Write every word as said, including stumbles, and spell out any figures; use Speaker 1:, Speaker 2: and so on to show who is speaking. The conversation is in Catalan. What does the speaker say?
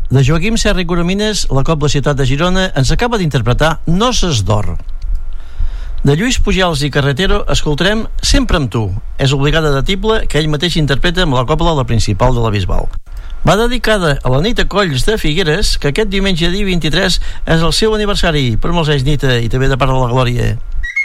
Speaker 1: De Joaquim Serra i Coromines, la Cobla Ciutat de Girona ens acaba d'interpretar Noces d'Or. De Lluís Pujals i Carretero escoltarem Sempre amb tu. És obligada de tible que ell mateix interpreta amb la Cobla la principal de la Bisbal. Va dedicada a la Nita Colls de Figueres, que aquest diumenge dia vint-i-tres és el seu aniversari. Per molts anys, Nita, i també de part de la Glòria.